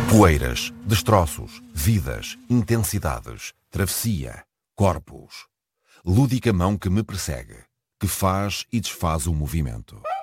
Poeiras, destroços, vidas, intensidades, travessia, corpos. Lúdica mão que me persegue, que faz e desfaz o movimento.